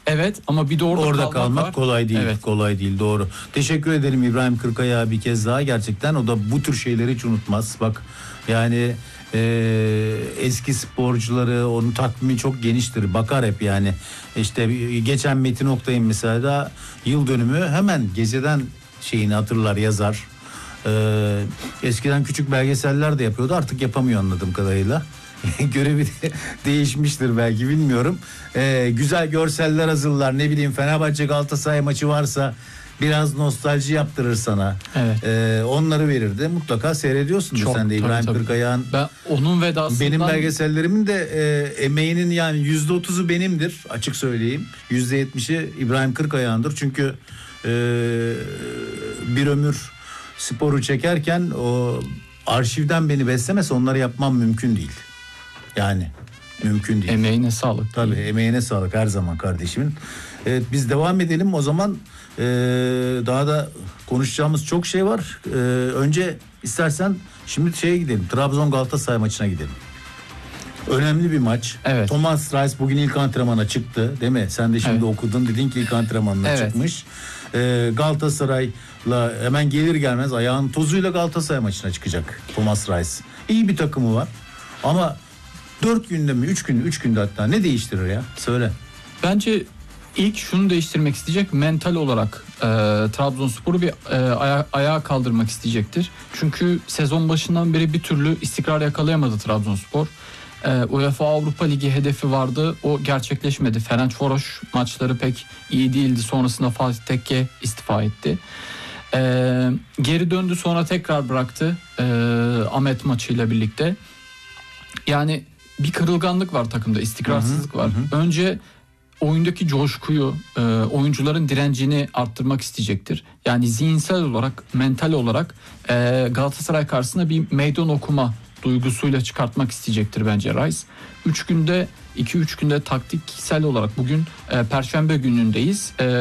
Evet, ama bir de orada kalmak var. kolay değil. Evet. Kolay değil, doğru. Teşekkür ederim İbrahim Kırkaya bir kez daha, gerçekten o da bu tür şeyleri hiç unutmaz. Bak yani eski sporcuları, onun takvimi çok geniştir, bakar hep yani. İşte geçen Metin Oktay'ın mesela da yıl dönümü, hemen geceden şeyini hatırlar, yazar. Eskiden küçük belgeseller de yapıyordu, artık yapamıyor anladığım kadarıyla. Görevi de değişmiştir belki, bilmiyorum. Güzel görseller hazırlar, ne bileyim Fenerbahçe Galatasaray maçı varsa biraz nostalji yaptırır sana. Evet. Onları verirdi. Mutlaka seyrediyorsundur Çok, sen de İbrahim tabii. Kırkaya'nın. Ben onun vedasından... Benim belgesellerimin de emeğinin yani %30'u benimdir, açık söyleyeyim. %70'i İbrahim Kırkaya'nındır. Çünkü bir ömür sporu çekerken o arşivden beni beslemese onları yapmam mümkün değil. Yani mümkün değil. Emeğine sağlık. Tabii, emeğine sağlık her zaman kardeşimin. Evet, biz devam edelim o zaman. Daha da konuşacağımız çok şey var. Önce istersen şimdi şeye gidelim. Trabzon Galatasaray maçına gidelim. Önemli bir maç. Evet. Thomas Reis bugün ilk antrenmana çıktı, değil mi? Sen de şimdi okudun, dedin ki ilk antrenmanına çıkmış. Galatasaray'la hemen gelir gelmez ayağın tozuyla Galatasaray maçına çıkacak Thomas Reis. İyi bir takımı var. Ama 4 günde mi 3 günde hatta ne değiştirir ya? Söyle. Bence ilk şunu değiştirmek isteyecek, mental olarak Trabzonspor'u bir ayağa kaldırmak isteyecektir. Çünkü sezon başından beri bir türlü istikrar yakalayamadı Trabzonspor. UEFA Avrupa Ligi hedefi vardı, o gerçekleşmedi. Ferencvaroş maçları pek iyi değildi, sonrasında Fatih Tekke istifa etti. Geri döndü, sonra tekrar bıraktı Ahmet maçıyla birlikte. Yani bir kırılganlık var takımda, istikrarsızlık var. Önce oyundaki coşkuyu, oyuncuların direncini arttırmak isteyecektir. Yani zihinsel olarak, mental olarak Galatasaray karşısında bir meydan okuma duygusuyla çıkartmak isteyecektir bence Rice. 2-3 günde taktiksel olarak, bugün Perşembe günündeyiz.